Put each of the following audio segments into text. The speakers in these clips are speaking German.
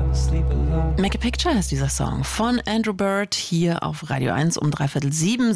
Make a Picture heißt dieser Song von Andrew Bird hier auf Radio 1 um 6:45,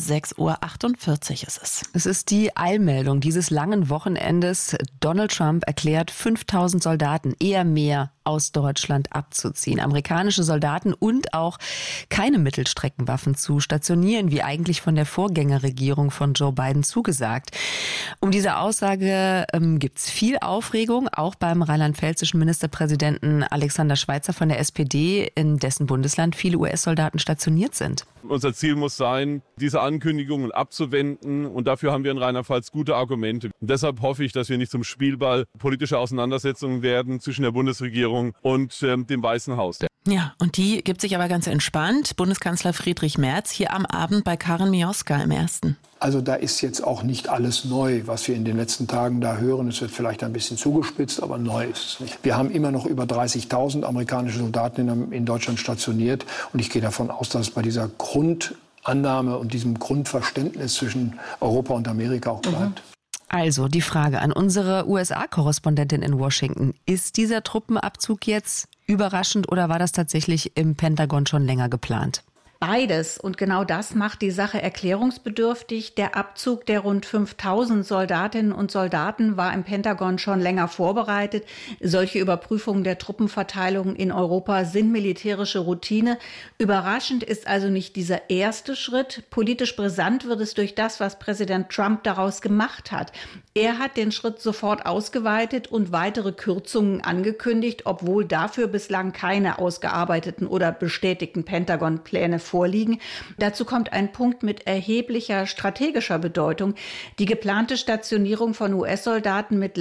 6:48 ist es. Es ist die Eilmeldung dieses langen Wochenendes. Donald Trump erklärt, 5000 Soldaten, eher mehr, aus Deutschland abzuziehen. Amerikanische Soldaten und auch keine Mittelstreckenwaffen zu stationieren, wie eigentlich von der Vorgängerregierung von Joe Biden zugesagt. Um diese Aussage gibt's viel Aufregung, auch beim rheinland-pfälzischen Ministerpräsidenten Alexander Schweitzer von der SPD, in dessen Bundesland viele US-Soldaten stationiert sind. Unser Ziel muss sein, diese Ankündigungen abzuwenden, und dafür haben wir in Rheinland-Pfalz gute Argumente. Und deshalb hoffe ich, dass wir nicht zum Spielball politischer Auseinandersetzungen werden zwischen der Bundesregierung und dem Weißen Haus. Ja, und die gibt sich aber ganz entspannt. Bundeskanzler Friedrich Merz hier am Abend bei Karin Mioska im Ersten. Also da ist jetzt auch nicht alles neu, was wir in den letzten Tagen da hören. Es wird vielleicht ein bisschen zugespitzt, aber neu ist es nicht. Wir haben immer noch über 30.000 amerikanische Soldaten in Deutschland stationiert. Und ich gehe davon aus, dass es bei dieser Grundannahme und diesem Grundverständnis zwischen Europa und Amerika auch bleibt. Also die Frage an unsere USA-Korrespondentin in Washington. Ist dieser Truppenabzug jetzt überraschend oder war das tatsächlich im Pentagon schon länger geplant? Beides. Und genau das macht die Sache erklärungsbedürftig. Der Abzug der rund 5000 Soldatinnen und Soldaten war im Pentagon schon länger vorbereitet. Solche Überprüfungen der Truppenverteilung in Europa sind militärische Routine. Überraschend ist also nicht dieser erste Schritt. Politisch brisant wird es durch das, was Präsident Trump daraus gemacht hat. Er hat den Schritt sofort ausgeweitet und weitere Kürzungen angekündigt, obwohl dafür bislang keine ausgearbeiteten oder bestätigten Pentagon-Pläne vorliegen. Dazu kommt ein Punkt mit erheblicher strategischer Bedeutung. Die geplante Stationierung von US-Soldaten mit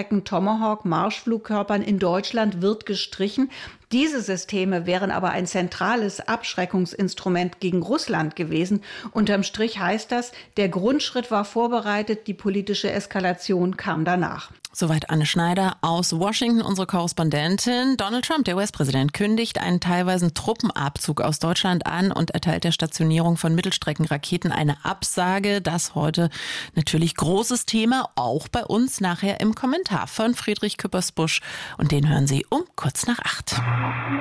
Langstrecken-Tomahawk-Marschflugkörpern in Deutschland wird gestrichen. Diese Systeme wären aber ein zentrales Abschreckungsinstrument gegen Russland gewesen. Unterm Strich heißt das, der Grundschritt war vorbereitet, die politische Eskalation kam danach. Soweit Anne Schneider aus Washington, unsere Korrespondentin. Donald Trump, der US-Präsident, kündigt einen teilweisen Truppenabzug aus Deutschland an und erteilt der Stationierung von Mittelstreckenraketen eine Absage. Das heute natürlich großes Thema, auch bei uns nachher im Kommentar von Friedrich Küppersbusch. Und den hören Sie um 7:45.